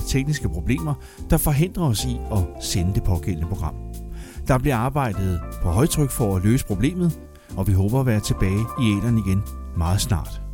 tekniske problemer, der forhindrer os i at sende det pågældende program. Der bliver arbejdet på højtryk for at løse problemet, og vi håber at være tilbage i æteren igen meget snart.